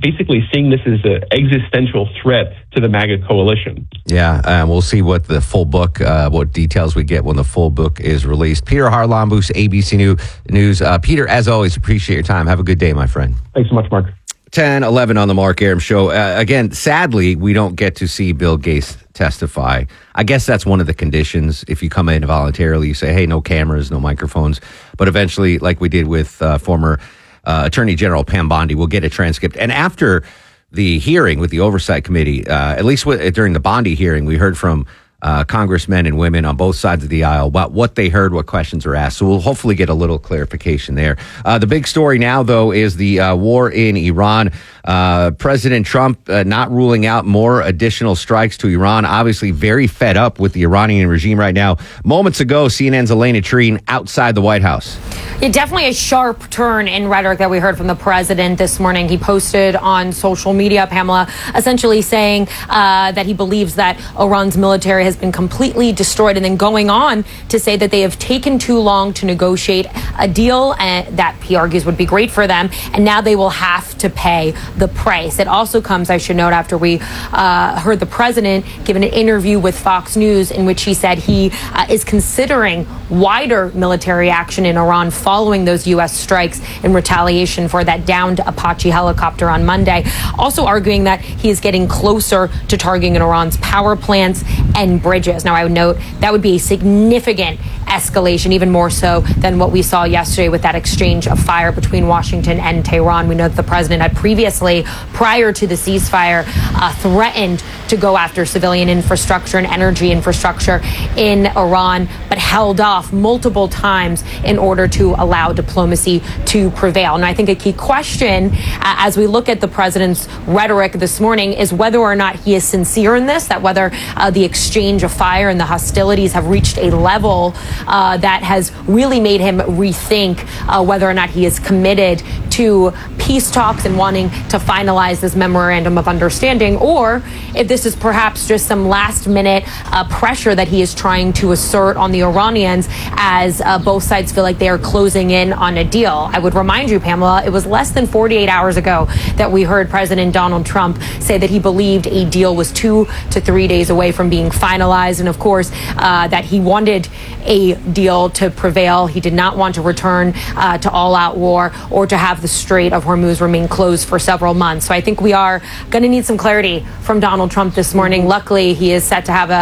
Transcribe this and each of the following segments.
basically seeing this as an existential threat to the MAGA coalition. Yeah, we'll see what the full book, what details we get when the full book is released. Peter Harlambous, ABC News. Peter, as always, appreciate your time. Have a good day, my friend. Thanks so much, Mark. 10:11 on the Mark Arum Show. Again, sadly, we don't get to see Bill Gates testify. I guess that's one of the conditions. If you come in voluntarily, you say, hey, no cameras, no microphones. But eventually, like we did with former Attorney General Pam Bondi, we'll get a transcript. And after the hearing with the Oversight Committee, at least during the Bondi hearing, we heard from congressmen and women on both sides of the aisle about what they heard, what questions are asked. So we'll hopefully get a little clarification there. The big story now, though, is the war in Iran. President Trump not ruling out more additional strikes to Iran. Obviously very fed up with the Iranian regime right now. Moments ago, CNN's Elena Treen outside the White House. Yeah, definitely a sharp turn in rhetoric that we heard from the president this morning. He posted on social media, Pamela, essentially saying that he believes that Iran's military has been completely destroyed, and then going on to say that they have taken too long to negotiate a deal that he argues would be great for them, and now they will have to pay the price. It also comes, I should note, after we heard the president give an interview with Fox News in which he said he is considering wider military action in Iran following those U.S. strikes in retaliation for that downed Apache helicopter on Monday. Also arguing that he is getting closer to targeting Iran's power plants and bridges. Now, I would note that would be a significant escalation, even more so than what we saw yesterday with that exchange of fire between Washington and Tehran. We know that the president had previously, prior to the ceasefire, threatened to go after civilian infrastructure and energy infrastructure in Iran, but held off multiple times in order to allow diplomacy to prevail. And I think a key question as we look at the president's rhetoric this morning is whether or not he is sincere in this, that whether the exchange of fire and the hostilities have reached a level that has really made him rethink whether or not he is committed to peace talks and wanting to finalize this memorandum of understanding, or if this is perhaps just some last minute pressure that he is trying to assert on the Iranians as both sides feel like they are closing in on a deal. I would remind you, Pamela, it was less than 48 hours ago that we heard President Donald Trump say that he believed a deal was 2 to 3 days away from being finalized, and of course that he wanted a deal to prevail. He did not want to return to all-out war or to have the Strait of Hormuz remain closed for several months. So I think we are going to need some clarity from Donald Trump this morning. Luckily, he is set to have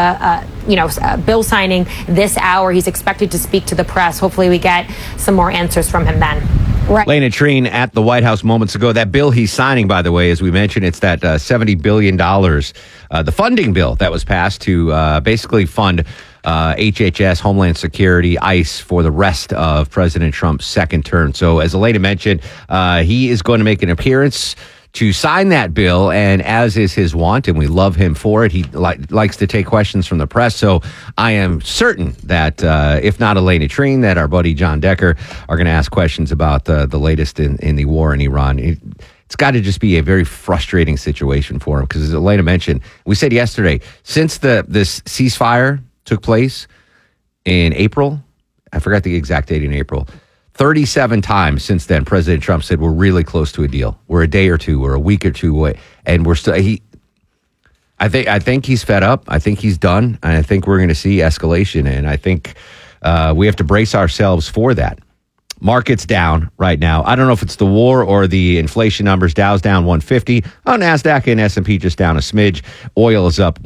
a bill signing this hour. He's expected to speak to the press. Hopefully we get some more answers from him then. Right. Elena Treen at the White House moments ago. That bill he's signing, by the way, as we mentioned, it's that $70 billion, the funding bill that was passed to basically fund HHS, Homeland Security, ICE for the rest of President Trump's second term. So as Elena mentioned, he is going to make an appearance to sign that bill, and as is his wont, and we love him for it, he likes to take questions from the press. So I am certain that if not Elena Treen, that our buddy John Decker are going to ask questions about the latest in the war in Iran. It's got to just be a very frustrating situation for him, because as Elena mentioned, we said yesterday, since this ceasefire took place in April, I forgot the exact date in April, 37 times since then, President Trump said, we're really close to a deal. We're a day or two, we're a week or two away. And we're still, I think he's fed up. I think he's done. And I think we're going to see escalation. And I think we have to brace ourselves for that. Market's down right now. I don't know if it's the war or the inflation numbers. Dow's down 150. NASDAQ and S&P just down a smidge. Oil is up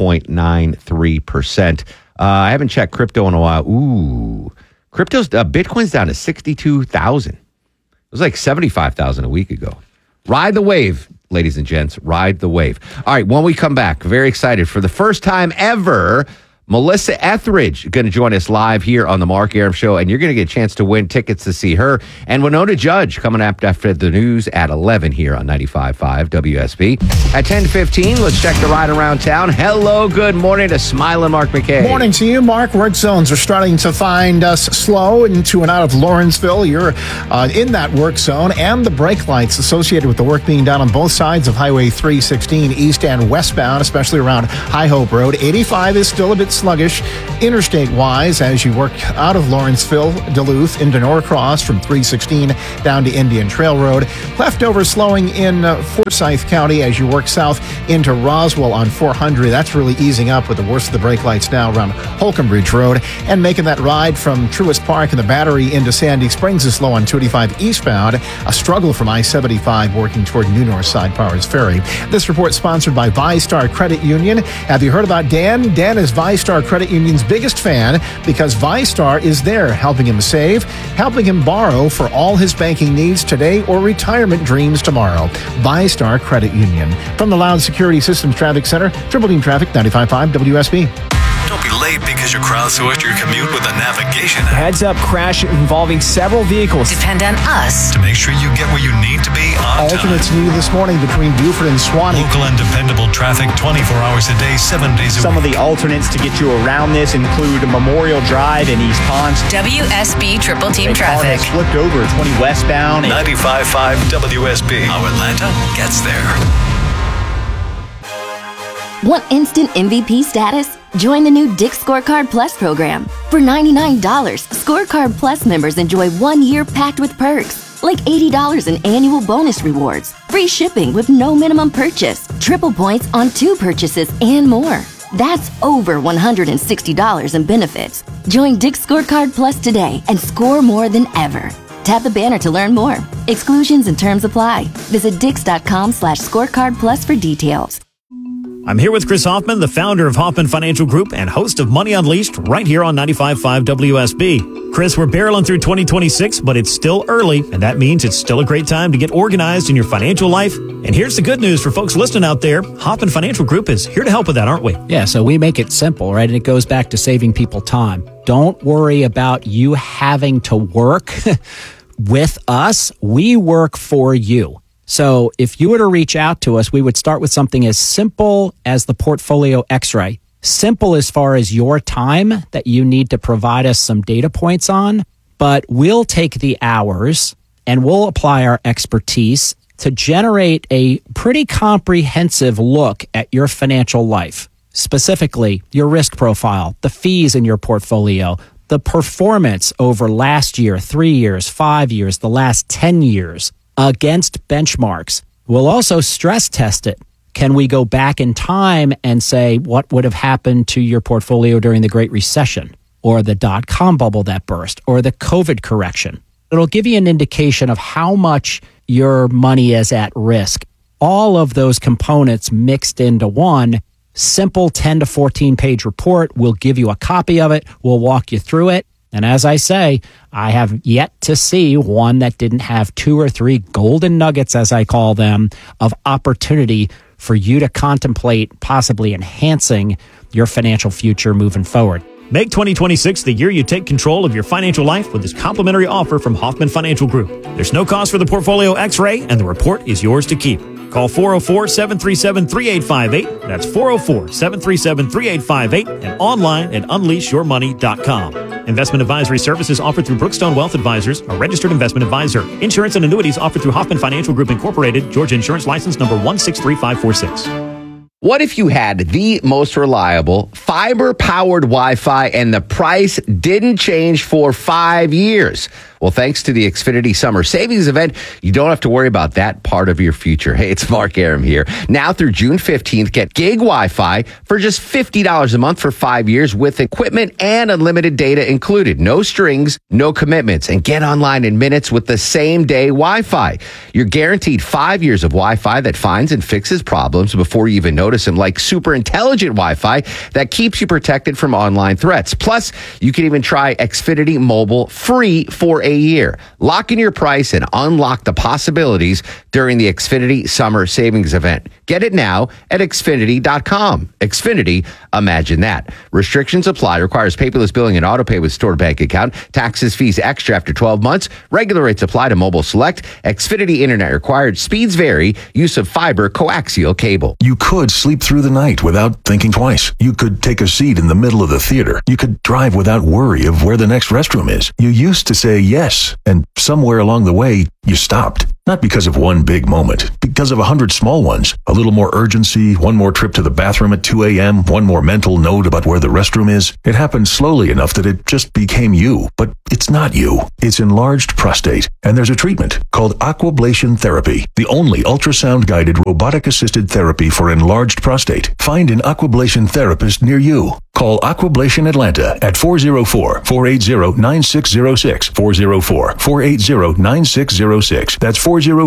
1.93%. I haven't checked crypto in a while. Ooh. Bitcoin's down to 62,000. It was like 75,000 a week ago. Ride the wave, ladies and gents. Ride the wave. All right, when we come back, very excited. For the first time ever, Melissa Etheridge going to join us live here on the Mark Arum Show, and you're going to get a chance to win tickets to see her. And Winona Judge coming up after the news at 11 here on 95.5 WSB. At 10:15, let's check the ride around town. Hello, good morning to smiling Mark McKay. Morning to you, Mark. Work zones are starting to find us slow into and out of Lawrenceville. You're in that work zone, and the brake lights associated with the work being done on both sides of Highway 316, east and westbound, especially around High Hope Road. 85 is still a bit sluggish interstate-wise as you work out of Lawrenceville, Duluth, into Norcross from 316 down to Indian Trail Road. Leftover slowing in Forsyth County as you work south into Roswell on 400. That's really easing up with the worst of the brake lights now around Holcomb Bridge Road. And making that ride from Truist Park and the Battery into Sandy Springs is slow on 285 eastbound. A struggle from I-75 working toward New Northside Powers Ferry. This report sponsored by VyStar Credit Union. Have you heard about Dan? Dan is VyStar Credit Union's biggest fan because VyStar is there helping him save, helping him borrow for all his banking needs today or retirement dreams tomorrow. VyStar Credit Union. From the Loud Security Systems Traffic Center, Triple Team Traffic, 95.5 WSB. Don't be late because you crowdsourced your commute with a navigation app. Heads up crash involving several vehicles. Depend on us To make sure you get where you need to be on time. Alternates new this morning between Buford and Swanee. Local and dependable traffic 24 hours a day, 7 days a Some week. of the alternates to get you around this include Memorial Drive in East Ponce. WSB Triple Team A car Traffic. has flipped over at 20 westbound. 95.5 WSB. How Atlanta gets there. Want instant MVP status? Join the new Dick's Scorecard Plus program. For $99, Scorecard Plus members enjoy 1 year packed with perks, like $80 in annual bonus rewards, free shipping with no minimum purchase, triple points on 2 purchases, and more. That's over $160 in benefits. Join Dick's Scorecard Plus today and score more than ever. Tap the banner to learn more. Exclusions and terms apply. Visit dix.com/scorecard plus for details. I'm here with Chris Hoffman, the founder of Hoffman Financial Group and host of Money Unleashed right here on 95.5 WSB. Chris, we're barreling through 2026, but it's still early, and that means it's still a great time to get organized in your financial life. And here's the good news for folks listening out there. Hoffman Financial Group is here to help with that, aren't we? Yeah, so we make it simple, right? And it goes back to saving people time. Don't worry about you having to work with us. We work for you. So if you were to reach out to us, we would start with something as simple as the Portfolio X-ray. Simple as far as your time that you need to provide us some data points on, but we'll take the hours and we'll apply our expertise to generate a pretty comprehensive look at your financial life, specifically your risk profile, the fees in your portfolio, the performance over last year, 3 years, 5 years, the last 10 years, against benchmarks. We'll also stress test it. Can we go back in time and say what would have happened to your portfolio during the Great Recession or the dot-com bubble that burst or the COVID correction? It'll give you an indication of how much your money is at risk. All of those components mixed into one simple 10 to 14 page report. We'll give you a copy of it. We'll walk you through it. And as I say, I have yet to see one that didn't have 2 or 3 golden nuggets, as I call them, of opportunity for you to contemplate possibly enhancing your financial future moving forward. Make 2026 the year you take control of your financial life with this complimentary offer from Hoffman Financial Group. There's no cost for the Portfolio X-ray, and the report is yours to keep. Call 404-737-3858. That's 404-737-3858 and online at unleashyourmoney.com. Investment advisory services offered through Brookstone Wealth Advisors, a registered investment advisor. Insurance and annuities offered through Hoffman Financial Group Incorporated, Georgia Insurance License number 163546. What if you had the most reliable fiber-powered Wi-Fi and the price didn't change for 5 years? Well, thanks to the Xfinity Summer Savings Event, you don't have to worry about that part of your future. Hey, it's Mark Aram here. Now through June 15th, get gig Wi-Fi for just $50 a month for 5 years with equipment and unlimited data included. No strings, no commitments, and get online in minutes with the same day Wi-Fi. You're guaranteed 5 years of Wi-Fi that finds and fixes problems before you even notice them, like super intelligent Wi-Fi that keeps you protected from online threats. Plus, you can even try Xfinity Mobile free for a year. Lock in your price and unlock the possibilities during the Xfinity Summer Savings Event. Get it now at Xfinity.com. Xfinity, imagine that. Restrictions apply. Requires paperless billing and autopay with stored bank account. Taxes, fees extra after 12 months. Regular rates apply to mobile select. Xfinity Internet required. Speeds vary. Use of fiber coaxial cable. You could sleep through the night without thinking twice. You could take a seat in the middle of the theater. You could drive without worry of where the next restroom is. You used to say yes, and somewhere along the way, you stopped. Not because of one big moment, because of 100 small ones. A little more urgency, one more trip to the bathroom at 2 a.m., one more mental note about where the restroom is. It happened slowly enough that it just became you. But it's not you. It's enlarged prostate. And there's a treatment called Aquablation Therapy, the only ultrasound-guided robotic-assisted therapy for enlarged prostate. Find an Aquablation therapist near you. Call Aquablation Atlanta at 404-480-9606. 404-480-9606. That's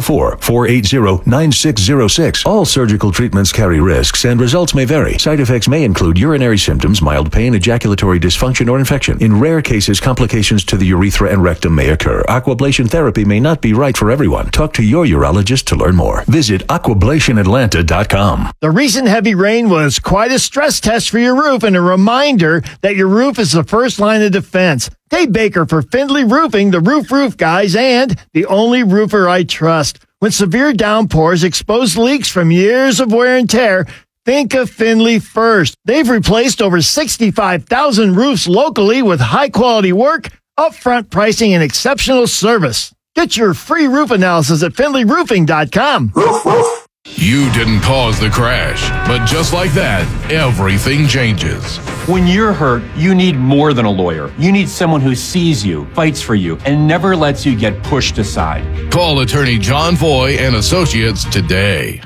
404-480-9606. All surgical treatments carry risks and results may vary. Side effects may include urinary symptoms, mild pain, ejaculatory dysfunction, or infection. In rare cases, complications to the urethra and rectum may occur. Aquablation therapy may not be right for everyone. Talk to your urologist to learn more. Visit aquablationatlanta.com. The recent heavy rain was quite a stress test for your roof and a reminder that your roof is the first line of defense. Dave Baker for Findlay Roofing, the roof guys, and the only roofer I trust. When severe downpours expose leaks from years of wear and tear, think of Findlay first. They've replaced over 65,000 roofs locally with high-quality work, upfront pricing, and exceptional service. Get your free roof analysis at FindlayRoofing.com. You didn't cause the crash, but just like that, everything changes. When you're hurt, you need more than a lawyer. You need someone who sees you, fights for you, and never lets you get pushed aside. Call attorney John Foy and Associates today.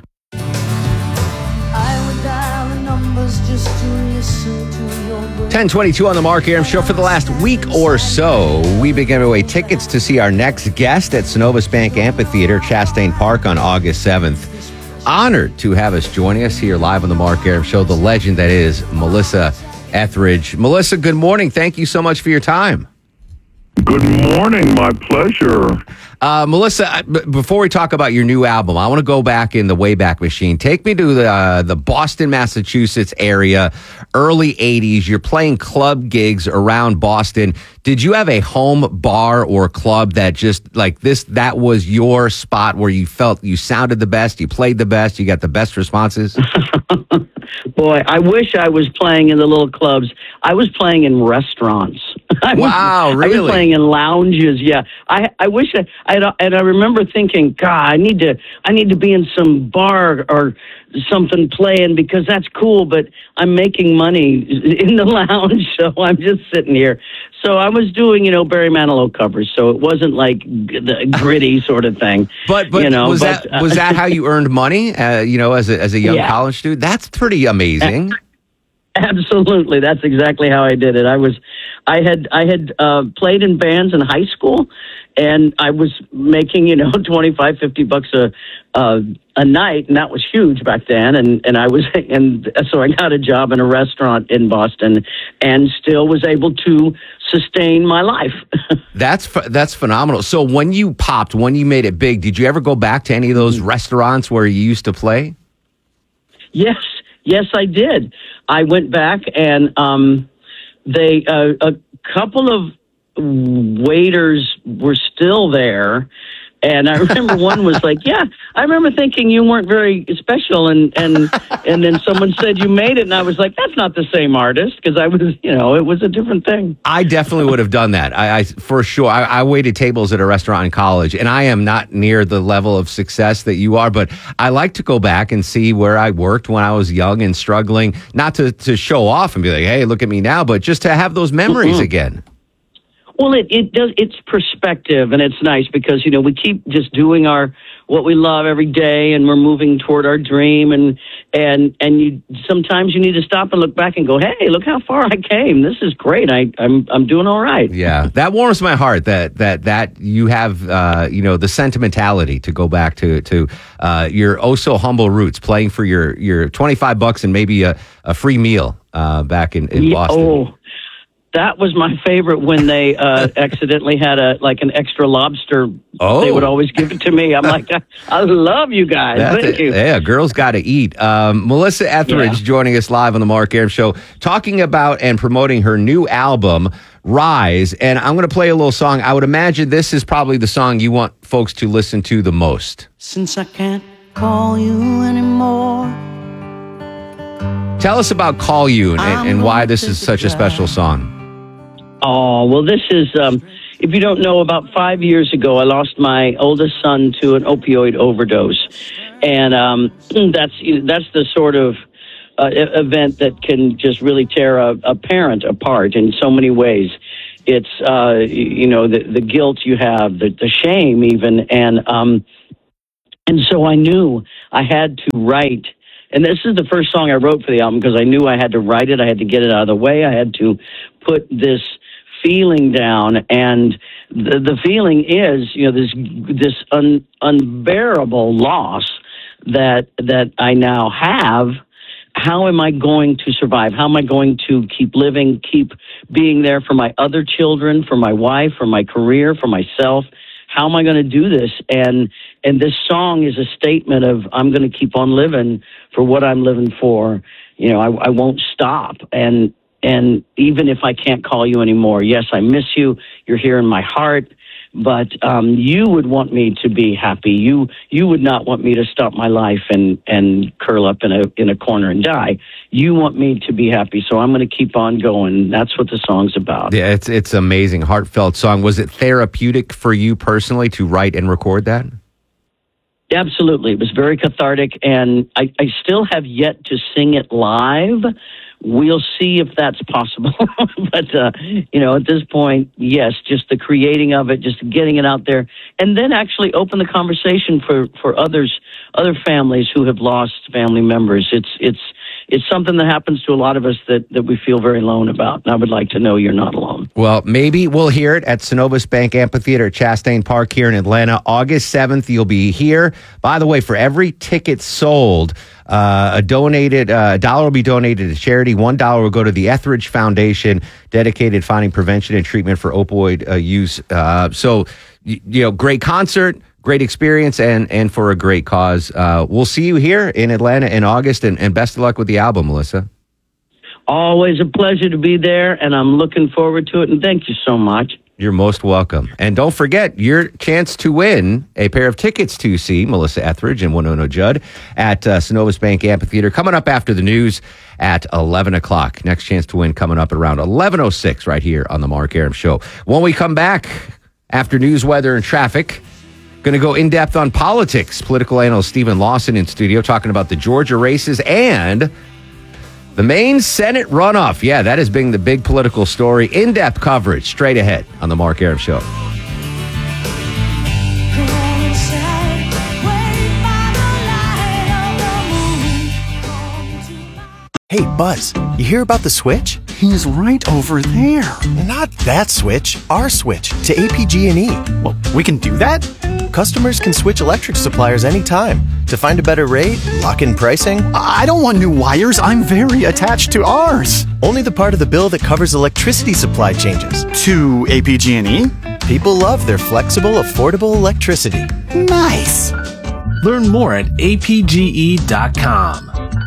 10:22 on the Mark Aram Show. For the last week or so, we've been giving away tickets to see our next guest at Synovus Bank Amphitheater, Chastain Park, on August 7th. Honored to have us joining us here live on the Mark Aram Show, the legend that is Melissa Etheridge. Melissa, good morning. Thank you so much for your time. Good morning. My pleasure. Melissa, before we talk about your new album, I want to go back in the Wayback Machine. Take me to the Boston, Massachusetts area, early 80s. You're playing club gigs around Boston. Did you have a home bar or club that just like this, that was your spot where you felt you sounded the best, you played the best, you got the best responses? Boy, I wish I was playing in the little clubs. I was playing in restaurants. Wow, really? I was playing in lounges. Yeah, I wish and I remember thinking, God, I need to be in some bar or something playing because that's cool. But I'm making money in the lounge, so I'm just sitting here. So I was doing, Barry Manilow covers. So it wasn't like the gritty sort of thing. But was that how you earned money? As a young college student, that's pretty amazing. Absolutely, that's exactly how I did it. I had played in bands in high school, and I was making $25-50 a night, and that was huge back then. And so I got a job in a restaurant in Boston, and still was able to sustain my life. That's phenomenal. So when you made it big, did you ever go back to any of those restaurants where you used to play? Yes, I did. I went back and a couple of waiters were still there. And I remember one was like, yeah, I remember thinking you weren't very special. And then someone said you made it. And I was like, that's not the same artist because I was, it was a different thing. I definitely would have done that. I for sure. I waited tables at a restaurant in college, and I am not near the level of success that you are. But I like to go back and see where I worked when I was young and struggling, not to show off and be like, hey, look at me now, but just to have those memories again. Well, it does. It's perspective, and it's nice because we keep just doing what we love every day, and we're moving toward our dream. And you sometimes you need to stop and look back and go, hey, look how far I came. This is great. I'm doing all right. Yeah, that warms my heart that you have the sentimentality to go back to your oh so humble roots, playing for your $25 and maybe a free meal back in Boston. Oh. That was my favorite when they accidentally had an extra lobster. Oh. They would always give it to me. I'm like, I love you guys. Thank you. Yeah, girls got to eat. Melissa Etheridge joining us live on the Mark Aram Show, talking about and promoting her new album, Rise. And I'm going to play a little song. I would imagine this is probably the song you want folks to listen to the most. Since I can't call you anymore. Tell us about Call You and why this is such a special song. Oh, well, this is, if you don't know, about 5 years ago, I lost my oldest son to an opioid overdose. And that's the sort of event that can just really tear a parent apart in so many ways. It's, the guilt you have, the shame even. And so I knew I had to write. And this is the first song I wrote for the album because I knew I had to write it. I had to get it out of the way. I had to put this feeling down. And the feeling is, this unbearable loss that I now have. How am I going to survive? How am I going to keep living, keep being there for my other children, for my wife, for my career, for myself? How am I going to do this? And this song is a statement of I'm going to keep on living for what I'm living for. I won't stop. And even if I can't call you anymore, yes, I miss you. You're here in my heart. But you would want me to be happy. You would not want me to stop my life and curl up in a corner and die. You want me to be happy, so I'm going to keep on going. That's what the song's about. Yeah, it's amazing, heartfelt song. Was it therapeutic for you personally to write and record that? Absolutely. It was very cathartic, and I still have yet to sing it live. We'll see if that's possible. But, at this point, yes, just the creating of it, just getting it out there, and then actually open the conversation for other families who have lost family members. It's something that happens to a lot of us that we feel very alone about. And I would like to know you're not alone. Well, maybe we'll hear it at Synovus Bank Amphitheater at Chastain Park here in Atlanta. August 7th, you'll be here. By the way, for every ticket sold, a dollar will be donated to charity. $1 will go to the Etheridge Foundation, dedicated finding prevention and treatment for opioid use. So, great concert, great experience, and for a great cause. We'll see you here in Atlanta in August, and best of luck with the album, Melissa. Always a pleasure to be there, and I'm looking forward to it, and thank you so much. You're most welcome. And don't forget your chance to win a pair of tickets to see Melissa Etheridge and Winona Judd at Synovus Bank Amphitheater coming up after the news at 11 o'clock. Next chance to win coming up at around 11:06 right here on The Mark Arum Show. When we come back after news, weather, and traffic, going to go in depth on politics. Political analyst Stephen Lawson in studio talking about the Georgia races and the Maine Senate runoff. Yeah, that has been the big political story. In-depth coverage straight ahead on The Mark Arum Show. Hey, Buzz, you hear about the switch? He's right over there. Not that switch, our switch to APG&E. Well, we can do that? Customers can switch electric suppliers anytime to find a better rate, lock in pricing. I don't want new wires. I'm very attached to ours. Only the part of the bill that covers electricity supply changes. To APG&E? People love their flexible, affordable electricity. Nice. Learn more at apge.com.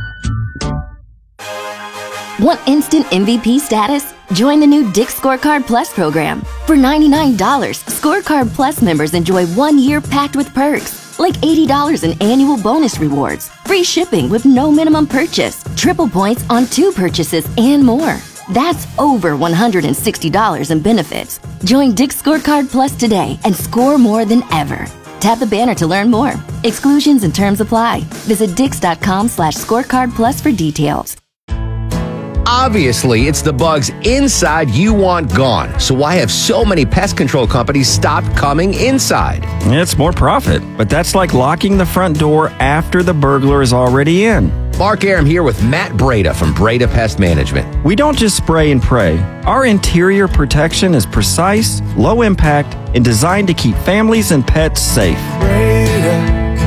Want instant MVP status? Join the new Dick's Scorecard Plus program. For $99, Scorecard Plus members enjoy 1 year packed with perks, like $80 in annual bonus rewards, free shipping with no minimum purchase, triple points on 2 purchases, and more. That's over $160 in benefits. Join Dick's Scorecard Plus today and score more than ever. Tap the banner to learn more. Exclusions and terms apply. Visit dix.com/scorecard plus for details. Obviously, it's the bugs inside you want gone. So why have so many pest control companies stopped coming inside? It's more profit, but that's like locking the front door after the burglar is already in. Mark Arum here with Matt Breda from Breda Pest Management. We don't just spray and pray. Our interior protection is precise, low impact, and designed to keep families and pets safe. Breda,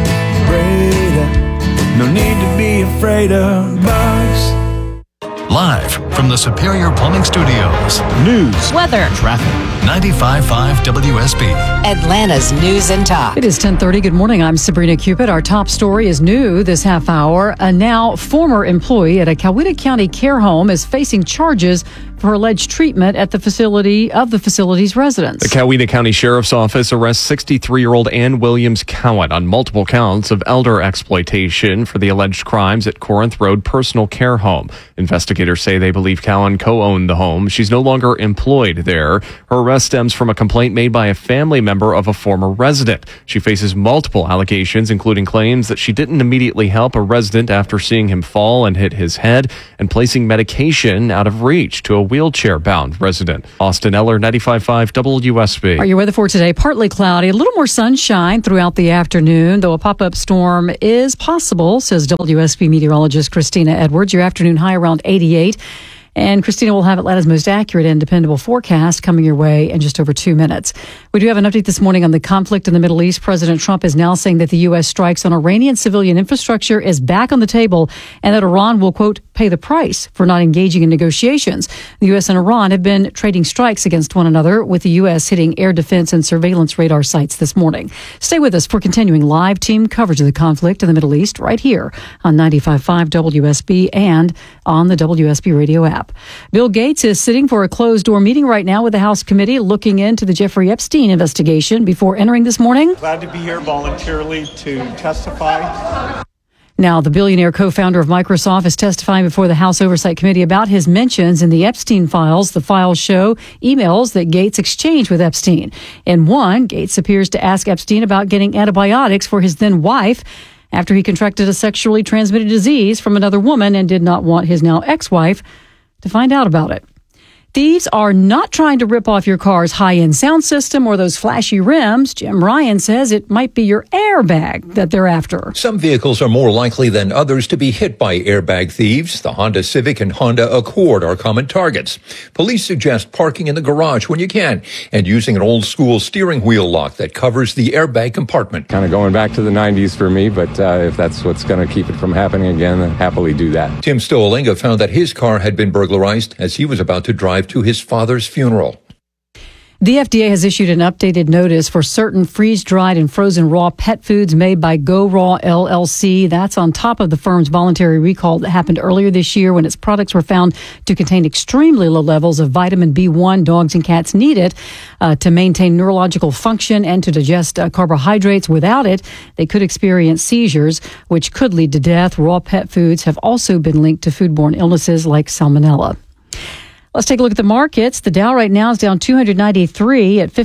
no need to be afraid of bugs. Live from the Superior Plumbing Studios. News, weather, traffic. 95.5 WSB. Atlanta's News and Talk. It is 10:30. Good morning. I'm Sabrina Cupid. Our top story is new this half hour. A now former employee at a Coweta County care home is facing charges for alleged treatment at the facility's residence. The Coweta County Sheriff's Office arrests 63-year-old Ann Williams Cowan on multiple counts of elder exploitation for the alleged crimes at Corinth Road Personal Care Home. Investigators say they believe Cowan co-owned the home. She's no longer employed there. Her arrest stems from a complaint made by a family member of a former resident. She faces multiple allegations, including claims that she didn't immediately help a resident after seeing him fall and hit his head, and placing medication out of reach to a wheelchair-bound resident. Austin Eller, 95.5 WSB. Your weather for today, partly cloudy, a little more sunshine throughout the afternoon, though a pop-up storm is possible, says WSB meteorologist Christina Edwards. Your afternoon high around 88. And Christina will have Atlanta's most accurate and dependable forecast coming your way in just over 2 minutes. We do have an update this morning on the conflict in the Middle East. President Trump is now saying that the U.S. strikes on Iranian civilian infrastructure is back on the table and that Iran will, quote, pay the price for not engaging in negotiations. The U.S. and Iran have been trading strikes against one another, with the U.S. hitting air defense and surveillance radar sites this morning. Stay with us for continuing live team coverage of the conflict in the Middle East right here on 95.5 WSB and on the WSB radio app. Bill Gates is sitting for a closed-door meeting right now with the House committee looking into the Jeffrey Epstein investigation before entering this morning. Glad to be here voluntarily to testify. Now, the billionaire co-founder of Microsoft is testifying before the House Oversight Committee about his mentions in the Epstein files. The files show emails that Gates exchanged with Epstein. In one, Gates appears to ask Epstein about getting antibiotics for his then wife after he contracted a sexually transmitted disease from another woman and did not want his now ex-wife to find out about it. Thieves are not trying to rip off your car's high-end sound system or those flashy rims. Jim Ryan says it might be your airbag that they're after. Some vehicles are more likely than others to be hit by airbag thieves. The Honda Civic and Honda Accord are common targets. Police suggest parking in the garage when you can and using an old-school steering wheel lock that covers the airbag compartment. Kind of going back to the 90s for me, but if that's what's going to keep it from happening again, then happily do that. Tim Stolinga found that his car had been burglarized as he was about to drive to his father's funeral. The FDA has issued an updated notice for certain freeze-dried and frozen raw pet foods made by Go Raw LLC. That's on top of the firm's voluntary recall that happened earlier this year when its products were found to contain extremely low levels of vitamin B1. Dogs and cats need it to maintain neurological function and to digest carbohydrates. Without it, they could experience seizures, which could lead to death. Raw pet foods have also been linked to foodborne illnesses like salmonella. Let's take a look at the markets. The Dow right now is down 293 at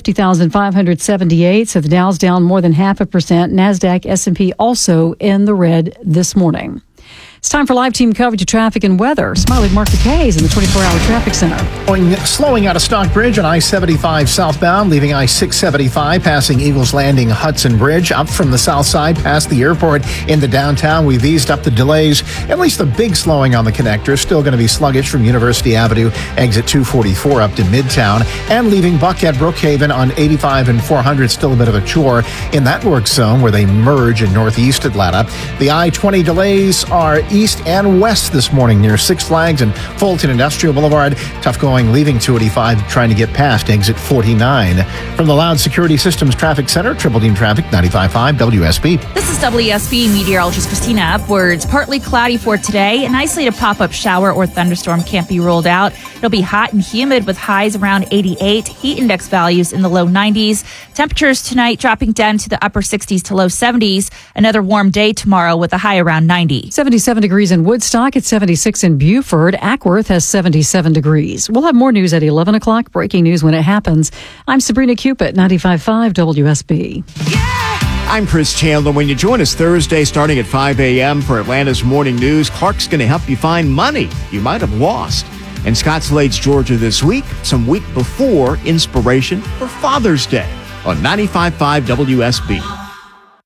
50,578. So the Dow's down more than 0.5%. NASDAQ, S&P also in the red this morning. It's time for live team coverage of traffic and weather. Smiley Mark McKay's in the 24-hour traffic center. Slowing out of Stockbridge on I-75 southbound, leaving I-675 passing Eagles Landing Hudson Bridge. Up from the south side past the airport into downtown, we've eased up the delays. At least the big slowing on the connector. Still going to be sluggish from University Avenue, exit 244 up to Midtown. And leaving Buckhead Brookhaven on 85 and 400, still a bit of a chore in that work zone where they merge in northeast Atlanta. The I-20 delays are east and west this morning near Six Flags and Fulton Industrial Boulevard. Tough going leaving 285 trying to get past exit 49. From the Loud Security Systems Traffic Center, Triple Team Traffic, 95.5 WSB. This is WSB meteorologist Christina Edwards. Partly cloudy for today. An isolated pop-up shower or thunderstorm can't be ruled out. It'll be hot and humid with highs around 88. Heat index values in the low 90s. Temperatures tonight dropping down to the upper 60s to low 70s. Another warm day tomorrow with a high around 90. 77 degrees in Woodstock. It's 76 in Beaufort. Ackworth has 77 degrees. We'll have more news at 11 o'clock. Breaking news when it happens. I'm Sabrina Cupid, 95.5 WSB. I'm Chris Chandler. When you join us Thursday starting at 5 a.m. for Atlanta's Morning News, Clark's going to help you find money you might have lost. And Scott Slade's Georgia this week, some week before inspiration for Father's Day on 95.5 WSB.